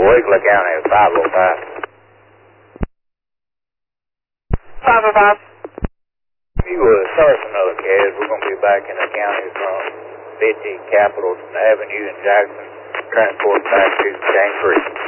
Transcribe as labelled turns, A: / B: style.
A: Wiggler County is 505.
B: 505.
A: You start another case. We're going to be back in the county from 50 Capitol Avenue in Jackson, transport back to Chain Creek.